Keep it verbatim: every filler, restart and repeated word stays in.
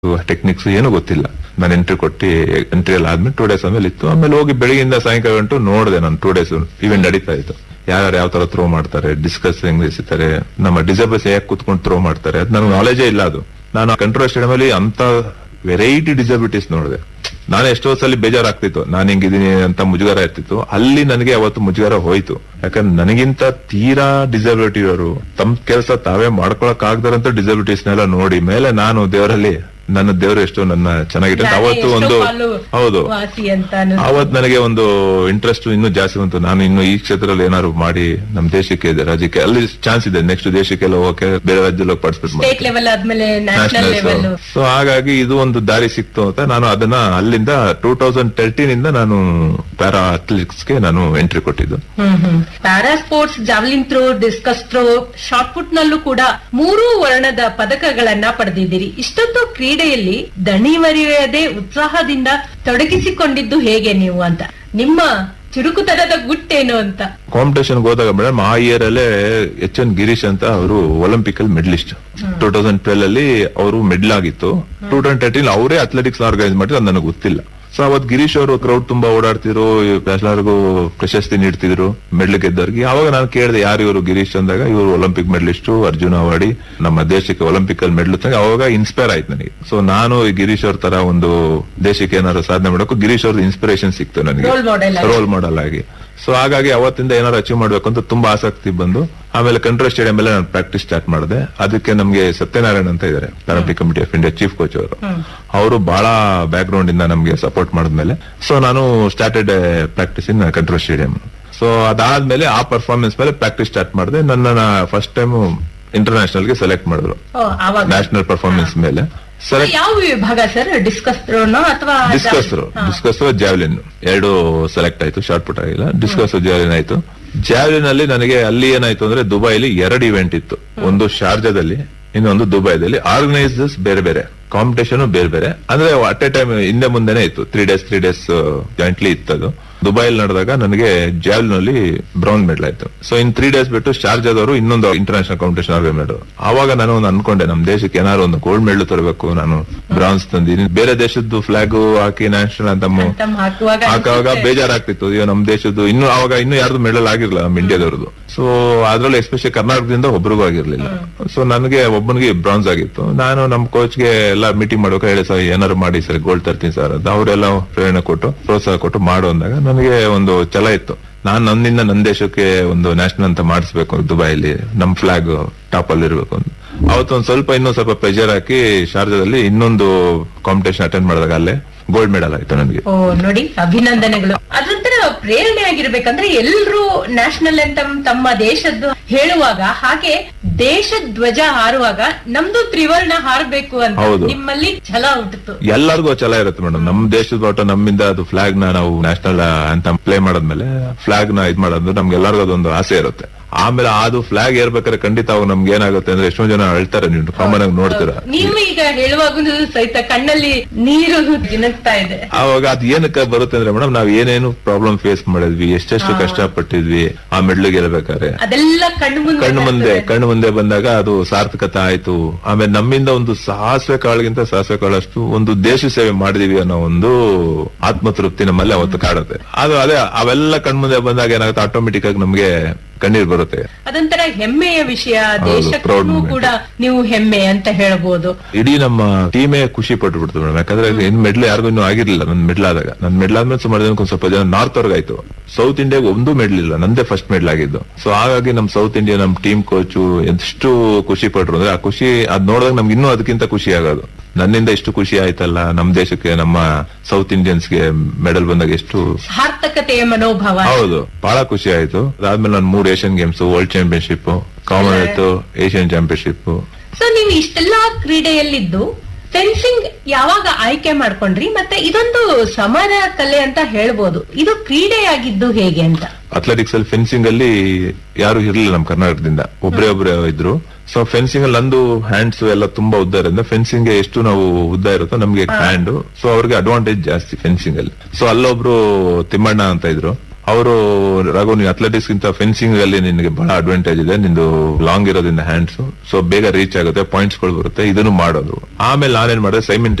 Techniques ಏನು ಗೊತ್ತಿಲ್ಲ. ನಾನು ಎಂಟ್ರಿ ಕೊಟ್ಟು ಎಂಟ್ರಿ ಎಲ್ಲ ಆದ್ಮೇಲೆ ಟೂ ಡೇಸ್ ಆಮೇಲೆ ಇತ್ತು. ಆಮೇಲೆ ಹೋಗಿ ಬೆಳಗಿಂದ ಸಾಯಂಕಾಲ ಗಂಟು ನೋಡಿದೆ. ನಾನು ಟೂ ಡೇಸ್ ಇವೆಂಟ್ ನಡೀತಾ ಇತ್ತು. ಯಾರು ಯಾವ ತರ ಥ್ರೋ ಮಾಡ್ತಾರೆ, ಡಿಸ್ಕಸ್ ಹೆಂಗ್ ಎಸಿತಾರೆ, ನಮ್ಮ ಡಿಸೇಬಲ್ಸ್ ಹೇಗೆ ಕುತ್ಕೊಂಡು ಥ್ರೋ ಮಾಡ್ತಾರೆ, ಅದು ನನಗೆ ನಾಲೆಜೇ ಇಲ್ಲ. ಅದು ನಾನು ಕಂಟ್ರೋಲ್ ಸ್ಟೇಡಿಯಂ ಅಲ್ಲಿ ಅಂತ ವೆರೈಟಿ ಡಿಸಬಿಲಿಟೀಸ್ ನೋಡಿದೆ. ನಾನು ಎಷ್ಟೋ ಸಲ ಬೇಜಾರಾಗ್ತಿತ್ತು, ನಾನು ಹಿಂಗಿದ್ದೀನಿ ಅಂತ ಮುಜುಗರ ಇರ್ತಿತ್ತು. ಅಲ್ಲಿ ನನಗೆ ಅವತ್ತು ಮುಜುಗರ ಹೋಯ್ತು. ಯಾಕಂದ್ರೆ ನನಗಿಂತ ತೀರಾ ಡಿಸಬಿಲಿಟಿ ಇರೋರು ತಮ್ಮ ಕೆಲಸ ತಾವೇ ಮಾಡ್ಕೊಳಕ್ ಆಗದಾರಂತ ಡಿಸಬಿಲಿಟೀಸ್ನೆಲ್ಲ ನೋಡಿ ಮೇಲೆ ನಾನು ದೇವರಲ್ಲಿ ನನ್ನ ದೇವರು ಎಷ್ಟು ನನ್ನ ಚೆನ್ನಾಗಿದೆ ಅವತ್ತು ಒಂದು ಹೌದು ಅವತ್ತು ನನಗೆ ಒಂದು ಇಂಟ್ರೆಸ್ಟ್ ಇನ್ನೂ ಜಾಸ್ತಿ ಬಂತು. ನಾನು ಇನ್ನು ಈ ಕ್ಷೇತ್ರದಲ್ಲಿ ಏನಾದ್ರು ಮಾಡಿ ನಮ್ಮ ದೇಶಕ್ಕೆ ಇದೆ, ರಾಜ್ಯಕ್ಕೆ ಅಲ್ಲಿ ಚಾನ್ಸ್ ಇದೆ, ನೆಕ್ಸ್ಟ್ ದೇಶಕ್ಕೆಲ್ಲ ಹೋಗಕ್ಕೆ ಬೇರೆ ರಾಜ್ಯದಲ್ಲಿ ಪಾರ್ಟಿಸಿಪೇಟ್ ಮಾಡಿ. ಸೊ ಹಾಗಾಗಿ ಇದು ಒಂದು ದಾರಿ ಸಿಕ್ತು ಅಂತ ನಾನು ಅದನ್ನ ಅಲ್ಲಿಂದ ಟೂ ತೌಸಂಡ್ ತರ್ಟೀನ್ ಇಂದ ನಾನು ಪ್ಯಾರಾ ಅಥ್ಲೆಟಿಕ್ಸ್ ಗೆ ನಾನು ಎಂಟ್ರಿ ಕೊಟ್ಟಿದ್ದು. Para sports, javelin throw, discuss throw, shot put ನಲ್ಲೂ ಕೂಡ ಮೂರು ವರ್ಣದ ಪದಕಗಳನ್ನ ಪಡೆದಿದ್ದೀರಿ. ಇಷ್ಟೊಂದು ಕ್ರೀಡೆಯಲ್ಲಿ ದಣಿವರಿಯದೆ ಉತ್ಸಾಹದಿಂದ ತೊಡಗಿಸಿಕೊಂಡಿದ್ದು ಹೇಗೆ ನೀವು ಅಂತ, ನಿಮ್ಮ ಚುರುಕುತನದ ಗುಟ್ಟೇನು ಅಂತ? ಕಾಂಪಿಟೇಷನ್ ಹೋದಾಗ ಮೇಡಮ್ ಆ ಇಯರ್ ಅಲ್ಲೇ ಎಚ್ ಎನ್ ಗಿರೀಶ್ ಅಂತ ಅವರು ಒಲಿಂಪಿಕ್ ಅಲ್ಲಿ ಮೆಡಲಿಸ್ಟ್. ಟೂ ತೌಸಂಡ್ ಟ್ವೆಲ್ ಅಲ್ಲಿ ಅವರು ಮೆಡಲ್ ಆಗಿತ್ತು. ಟೂ ತೌಸಂಡ್ ತರ್ಟೀನ್ ಅವರೇ ಅಥ್ಲೆಟಿಕ್ಸ್ ಆರ್ಗನೈಸ್ ಮಾಡಿದ್ರು, ಅದು ನನಗೆ ಗೊತ್ತಿಲ್ಲ. ಸೊ ಅವತ್ ಗಿರೀಶ್ ಅವರು ಕ್ರೌಡ್ ತುಂಬಾ ಓಡಾಡ್ತಿದ್ರು, ಎಲ್ಲರಿಗೂ ಪ್ರಶಸ್ತಿ ನೀಡ್ತಿದ್ರು ಮೆಡಲ್ ಗೆದ್ದವ್ರಿಗೆ. ಅವಾಗ ನಾನು ಕೇಳಿದೆ ಯಾರು ಇವರು ಗಿರೀಶ್ ಅಂದಾಗ, ಇವರು ಒಲಿಂಪಿಕ್ ಮೆಡಲಿಸ್ಟ್, ಅರ್ಜುನ ಅವಾರ್ಡಿ, ನಮ್ಮ ದೇಶಕ್ಕೆ ಒಲಿಂಪಿಕ್ ಅಲ್ಲಿ ಮೆಡಲ್ ತಂಗ. ಅವಾಗ ಇನ್ಸ್ಪೈರ್ ಆಯ್ತು ನನಗೆ. ಸೊ ನಾನು ಈ ಗಿರೀಶ್ ಅವ್ರ ತರ ಒಂದು ದೇಶಕ್ಕೆ ಏನಾದ್ರು ಸಾಧನೆ ಮಾಡೋಕೆ ಗಿರೀಶ್ ಅವ್ರದ್ದು ಇನ್ಸ್ಪಿರೇಷನ್ ಸಿಕ್ತು ನನಗೆ, ರೋಲ್ ಮಾಡೆಲ್ ಆಗಿ. ಸೊ ಹಾಗಾಗಿ ಅವತ್ತಿಂದ ಏನಾದ್ರು ಅಚೀವ್ ಮಾಡ್ಬೇಕು ಅಂತ ತುಂಬಾ ಆಸಕ್ತಿ ಬಂದು ಆಮೇಲೆ ಕಂಟ್ರೋಲ್ ಸ್ಟೇಡಿಯಂ ಮೇಲೆ ನಾನು ಪ್ರಾಕ್ಟೀಸ್ ಸ್ಟಾರ್ಟ್ ಮಾಡಿದೆ. ಅದಕ್ಕೆ ನಮ್ಗೆ ಸತ್ಯನಾರಾಯಣ್ ಅಂತ ಇದ್ದಾರೆ, Olympic committee of India chief coach ಅವರು. ಅವರು ಬಹಳ ಬ್ಯಾಕ್ ಗ್ರೌಂಡ್ ಇಂದ ನಮ್ಗೆ ಸಪೋರ್ಟ್ ಮಾಡಿದ್ಮೇಲೆ ಸೊ ನಾನು started practice in control stadium. So ಅದಾದ್ಮೇಲೆ ಆ ಪರ್ಫಾರ್ಮೆನ್ಸ್ ಮೇಲೆ ಪ್ರಾಕ್ಟೀಸ್ ಸ್ಟಾರ್ಟ್ ಮಾಡಿದೆ. ನನ್ನ ಫಸ್ಟ್ ಟೈಮ್ ಇಂಟರ್ನ್ಯಾಷನಲ್ ಗೆ ಸೆಲೆಕ್ಟ್ ಮಾಡಿದ್ರು ನ್ಯಾಷನಲ್ ಪರ್ಫಾರ್ಮೆನ್ಸ್ ಮೇಲೆ. ಯಾವ ವಿಭಾಗ ಸರ್? ಡಿಸ್ಕಸ್ ಥ್ರೋನೋ ಅಥವಾ discuss throw? Discuss throw, javelin ಎರಡು ಸೆಲೆಕ್ಟ್ ಆಯ್ತು, ಶಾರ್ಟ್ ಪುಟ್ ಆಗಿಲ್ಲ. ಡಿಸ್ಕಸ್ ಜಾವ್ಲಿನ್ ಆಯ್ತು. ಜಾವ್ಲಿನ್ ಅಲ್ಲಿ ನನಗೆ ಅಲ್ಲಿ ಏನಾಯ್ತು ಅಂದ್ರೆ ದುಬೈಲಿ ಎರಡು ಇವೆಂಟ್ ಇತ್ತು, ಒಂದು ಶಾರ್ಜಾದಲ್ಲಿ, ಇನ್ನೊಂದು ದುಬೈದಲ್ಲಿ. ಆರ್ಗನೈಸರ್ಸ್ ಬೇರೆ ಬೇರೆ, ಕಾಂಪಿಟೇಷನ್ ಬೇರೆ ಬೇರೆ, ಅಂದ್ರೆ ಅಟ್ ಎ ಟೈಮ್ ಹಿಂದೆ ಮುಂದೆನೆ ಇತ್ತು. Three days three days jointly ಇತ್ತದು. ದುಬೈಲ್ ನಡೆದಾಗ ನನಗೆ ಜಾವ್ಲಿನ್ ಅಲ್ಲಿ ಬ್ರೌನ್ ಮೆಡಲ್ ಆಯ್ತು. ಸೊ ಇನ್ ತ್ರೀ ಡೇಸ್ ಬಿಟ್ಟು ಶಾರ್ಜಾದವರು ಇನ್ನೊಂದು ಇಂಟರ್ನ್ಯಾಷನಲ್ ಕಾಂಪಿಟೇಷನ್ ಆರ್ಗನೈಸ್ ಮಾಡಿದ್ರು. ಆವಾಗ ನಾನು ಒಂದು ಅನ್ಕೊಂಡೆ, ನಮ್ ದೇಶಕ್ಕೆ ಏನಾದ್ರು ಒಂದು ಗೋಲ್ಡ್ ಮೆಡಲ್ ತರಬೇಕು. ನಾನು ಬ್ರಾನ್ಸ್ ತಂದಿನಿ, ಬೇರೆ ದೇಶದ್ದು ಫ್ಲಾಗ್ ಹಾಕಿ ನ್ಯಾಷನಲ್ ಅಂತ ಹಾಕುವಾಗ ಬೇಜಾರಾಗ್ತಿತ್ತು. ಈಗ ನಮ್ ದೇಶದ್ದು ಇನ್ನು ಅವಾಗ ಇನ್ನು ಯಾರ್ದು ಮೆಡಲ್ ಆಗಿರ್ಲಿಲ್ಲ ನಮ್ಮ ಇಂಡಿಯಾದವ್ರದ್ದು. ಸೊ ಅದ್ರಲ್ಲಿ ಎಸ್ಪೆಷಲಿ ಕರ್ನಾಟಕದಿಂದ ಒಬ್ರಿಗೂ ಆಗಿರ್ಲಿಲ್ಲ. ಸೊ ನನಗೆ ಒಬ್ಬನಿಗೆ ಬ್ರಾನ್ಸ್ ಆಗಿತ್ತು. ನಾನು ನಮ್ ಕೋಚ್ಗೆ ಎಲ್ಲ ಮೀಟಿಂಗ್ ಮಾಡೋಕೆ ಹೇಳಿ, ಸರ್ ಏನಾದ್ರು ಮಾಡಿ ಸರ್ ಗೋಲ್ಡ್ ತರ್ತೀನಿ ಸರ್ ಅಂತ. ಅವರೆಲ್ಲ ಪ್ರೇರಣೆ ಕೊಟ್ಟು ಪ್ರೋತ್ಸಾಹ ಕೊಟ್ಟು ಮಾಡು ಅಂದಾಗ ನನಗೆ ಒಂದು ಛಲ ಇತ್ತು. ನಾನ್ ನನ್ನಿಂದ ನನ್ನ ದೇಶಕ್ಕೆ ಒಂದು ನ್ಯಾಷನಲ್ ಅಂತ ಮಾಡಿಸ್ಬೇಕು, ದುಬೈಲಿ ನಮ್ ಫ್ಲಾಗ್ ಟಾಪ್ ಅಲ್ಲಿ ಇರ್ಬೇಕು ಅಂತ. ಅವತ್ತೊಂದು ಸ್ವಲ್ಪ ಇನ್ನೊಂದು ಸ್ವಲ್ಪ ಪ್ರೆಷರ್ ಹಾಕಿ ಶಾರ್ಜಾದಲ್ಲಿ ಇನ್ನೊಂದು ಕಾಂಪಿಟೇಷನ್ ಅಟೆಂಡ್ ಮಾಡಿದಾಗ ಅಲ್ಲೇ ಗೋಲ್ಡ್ ಮೆಡಲ್ ಆಯ್ತು ನನಗೆ. ಓ ನೋಡಿ, ಅಭಿನಂದನೆಗಳು. ಅದೊಂಥರ ಪ್ರೇರಣೆ ಆಗಿರ್ಬೇಕಂದ್ರೆ ಎಲ್ರು ನ್ಯಾಷನಲ್ ಅಂತ ತಮ್ಮ ದೇಶದ್ದು ಹೇಳುವಾಗ, ಹಾಗೆ ದೇಶ ಧ್ವಜ ಹಾರುವಾಗ ನಮ್ದು ತ್ರಿವರ್ಣ ಹಾರಬೇಕು ಅಂತ ನಿಮ್ಮಲ್ಲಿ ಛಲ ಹುಟ್ಟಿತು. ಎಲ್ಲರಿಗೂ ಛಲ ಇರುತ್ತೆ ಮೇಡಮ್. ನಮ್ ದೇಶದ ಬಾಟ ನಮ್ಮಿಂದ ಅದು ಫ್ಲಾಗ್ ನ ನಾವು ನ್ಯಾಷನಲ್ ಅಂತ ಪ್ಲೇ ಮಾಡದ್ಮೇಲೆ ಫ್ಲಾಗ್ ನ ಇದ್ ಮಾಡೋದು ನಮ್ಗೆ ಎಲ್ಲರಿಗೂ ಅದೊಂದು ಆಸೆ ಇರುತ್ತೆ. ಆಮೇಲೆ ಅದು ಫ್ಲಾಗ್ ಏರ್ಬೇಕಾದ್ರೆ ಖಂಡಿತ ಅವಾಗ ನಮ್ಗೆ ಏನಾಗುತ್ತೆ ಅಂದ್ರೆ ಎಷ್ಟೊಂದು ಜನ ಹೇಳ್ತಾರೆ, ನೀವು ಕಾಮನ್ ಆಗಿ ನೋಡ್ತೀರಾ. ನೀವು ಈಗ ಹೇಳುವಾಗ ಸಹಿತ ಕಣ್ಣಲ್ಲಿ ನೀರು ಜಿನಗ್ತಾ ಇದೆ. ಅವಾಗ ಅದ್ ಏನಕ್ಕೆ ಬರುತ್ತೆ ಅಂದ್ರೆ ಮೇಡಮ್, ನಾವ್ ಏನೇನು ಪ್ರಾಬ್ಲಮ್ ಫೇಸ್ ಮಾಡಿದ್ವಿ, ಎಷ್ಟೆಷ್ಟು ಕಷ್ಟ ಪಟ್ಟಿದ್ವಿ ಆ ಮೆಡ್ಲು ಗೆಲ್ಬೇಕಾದ್ರೆ, ಅದೆಲ್ಲ ಕಣ್ಣು ಮುಂದೆ ಕಣ್ಣು ಮುಂದೆ ಕಣ್ಣು ಮುಂದೆ ಬಂದಾಗ ಅದು ಸಾರ್ಥಕತೆ ಆಯ್ತು. ಆಮೇಲೆ ನಮ್ಮಿಂದ ಒಂದು ಸಾಸಿವೆ ಕಾಳಿಗಿಂತ ಸಾಸಿವೆ ಕಾಳಷ್ಟು ಒಂದು ದೇಶ ಸೇವೆ ಮಾಡಿದೀವಿ ಅನ್ನೋ ಒಂದು ಆತ್ಮತೃಪ್ತಿ ನಮ್ಮಲ್ಲಿ ಅವತ್ತು ಕಾಡುತ್ತೆ. ಅದು ಅದೇ ಅವೆಲ್ಲ ಕಣ್ಮುಂದೆ ಬಂದಾಗ ಏನಾಗುತ್ತೆ, ಆಟೋಮೆಟಿಕ್ ಆಗಿ ನಮ್ಗೆ ಕಣ್ಣೀರ್ ಬರುತ್ತೆ. ಅದೊಂಥರ ಹೆಮ್ಮೆಯ ವಿಷಯ, ದೇಶಕ್ಕೂ ಕೂಡ ನೀವು ಹೆಮ್ಮೆ ಅಂತ ಹೇಳ್ಬೋದು. ಇಡೀ ನಮ್ಮ ಟೀಮೇ ಖುಷಿ ಪಟ್ಟು ಬಿಡ್ತು ಮೇಡಮ್. ಯಾಕಂದ್ರೆ ಇನ್ ಮೆಡ್ಲ್ ಯಾರಿಗೂ ಇನ್ನೂ ಆಗಿರ್ಲಿಲ್ಲ. ನನ್ ಮೆಡ್ಲ್ ಆದಾಗ, ನನ್ ಮೆಡ್ಲ್ ಆದ್ಮೇಲೆ ಸುಮಾರು ಜನಕ್ಕೆ ಒಂದ್ ಸ್ವಲ್ಪ ಜನ ನಾರ್ತ್ ಅವ್ರಿಗೆ ಆಯ್ತು. ಸೌತ್ ಇಂಡಿಯಾಗ ಒಂದು ಮೆಡ್ಲ್ ಇಲ್ಲ, ನಂದೇ ಫಸ್ಟ್ ಮೆಡ್ಲ್ ಆಗಿದ್ದು. ಸೊ ಹಾಗಾಗಿ ನಮ್ ಸೌತ್ ಇಂಡಿಯಾ ನಮ್ ಟೀಮ್ ಕೋಚು ಎಷ್ಟು ಖುಷಿ ಪಟ್ರು ಅಂದ್ರೆ, ಆ ಖುಷಿ ಅದ್ ನೋಡಿದಾಗ ನಮ್ಗೆ ಇನ್ನೂ ಅದಕ್ಕಿಂತ ಖುಷಿ ಆಗೋದು. ನನ್ನಿಂದ ಎಷ್ಟು ಖುಷಿ ಆಯ್ತಲ್ಲ, ನಮ್ ದೇಶಕ್ಕೆ ನಮ್ಮ ಸೌತ್ ಇಂಡಿಯನ್ಸ್ಗೆ ಮೆಡಲ್ ಬಂದಾಗ ಎಷ್ಟು ಸಾರ್ಥಕತೆಯ ಮನೋಭಾವ. ಹೌದು, ಬಹಳ ಖುಷಿ ಆಯ್ತು. ಅದಾದ್ಮೇಲೆ ನಾನು ಮೂರು Asian games, world championship, Commonwealth, Asian championship. So ನೀವು ಇಷ್ಟೆಲ್ಲಾ ಕ್ರೀಡೆಯಲ್ಲಿದ್ದು ಫೆನ್ಸಿಂಗ್ ಯಾವಾಗ ಆಯ್ಕೆ ಮಾಡ್ಕೊಂಡ್ರಿ? ಮತ್ತೆ ಇದೊಂದು ಸಮರ ಕಲೆ ಅಂತ ಹೇಳ್ಬೋದು, ಇದು ಕ್ರೀಡೆಯಾಗಿದ್ದು ಹೇಗೆ ಅಂತ? ಅಥ್ಲೆಟಿಕ್ಸ್ ಅಲ್ಲಿ ಫೆನ್ಸಿಂಗ್ ಅಲ್ಲಿ ಯಾರು ಇರ್ಲಿಲ್ಲ ನಮ್ ಕರ್ನಾಟಕದಿಂದ, ಒಬ್ರೇ ಒಬ್ರೇ ಇದ್ರು. ಸೊ ಫೆನ್ಸಿಂಗ್ ಅಲ್ಲಿ ನಂದು ಹ್ಯಾಂಡ್ಸ್ ಎಲ್ಲ ತುಂಬಾ ಉದ್ದ ಇರೋದ್ರಿಂದ ಫೆನ್ಸಿಂಗ್ ಎಷ್ಟು ನಾವು ಉದ್ದ ಇರುತ್ತೋ ನಮ್ಗೆ ಹ್ಯಾಂಡ್, ಸೊ ಅವ್ರಿಗೆ ಅಡ್ವಾಂಟೇಜ್ ಜಾಸ್ತಿ ಫೆನ್ಸಿಂಗ್ ಅಲ್ಲಿ. ಸೊ ಅಲ್ಲೊಬ್ರು ತಿಮ್ಮಣ್ಣ ಅಂತ ಇದ್ರು, ಅವರು ರಘು ನೀನು ಅಥ್ಲೆಟಿಕ್ಸ್ ಗಿಂತ ಫೆನ್ಸಿಂಗ್ ಅಲ್ಲಿ ನಿನಗೆ ಬಹಳ ಅಡ್ವಾಂಟೇಜ್ ಇದೆ, ನಿಂದು ಲಾಂಗ್ ಇರೋದ್ರಿಂದ ಹ್ಯಾಂಡ್ಸ್, ಸೊ ಬೇಗ ರೀಚ್ ಆಗುತ್ತೆ, ಪಾಯಿಂಟ್ಸ್ ಗಳು ಬರುತ್ತೆ, ಇದನ್ನು ಮಾಡೋದು. ಆಮೇಲೆ ನಾನೇನ್ ಮಾಡಿದೆ, ಸೈಮನ್